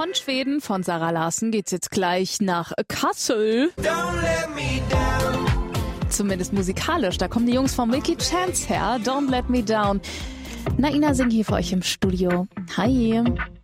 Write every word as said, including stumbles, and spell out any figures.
Von Schweden, von Sarah Larsen, geht's jetzt gleich nach Kassel. Don't let me down. Zumindest musikalisch, da kommen die Jungs von Milky Chance her. Don't Let Me Down. Naina Singh hier für euch im Studio. Hi.